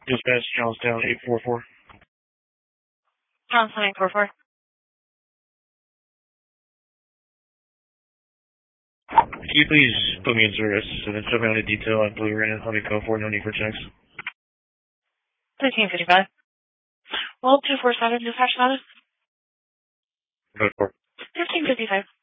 Dispatch, Charlestown 844. Charlestown 844. Can you please put me in service and then show me all the detail on Blue Ran? Let me go for no need for checks. 1355. Well, 247 dispatch status. Go for 1555.